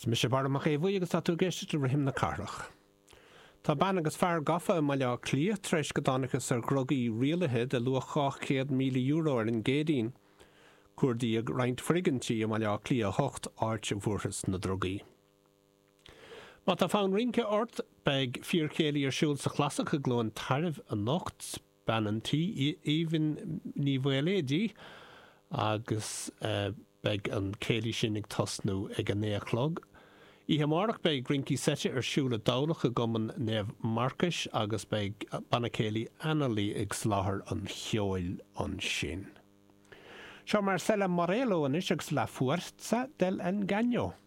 mis sé bar amach éhú agus tú géiste rahim na carlach. Tá ban agus fear gafa am le clia treis go dánachas ar grogaí rialathe de lu €500,000 ar an gédín, cuairdaí ag roinnt frigantí am le clia 8 áirt bhuachas na drogaí. Má tá fán rince ort beag fíorchéalaí ar siúil sa chlasach a glóin tairmh a nocht banantí even ní bhfuilédí agus beag an céalaí sin ag tosnú ag an néachlog. Í hamarach beag rincí sete ar siúla dálach a goman nef Marcus agus beag banacéalaí analí ag sláthair an cheoil an sin. Seo Marcela Morello an is agus la fuerza del engaño.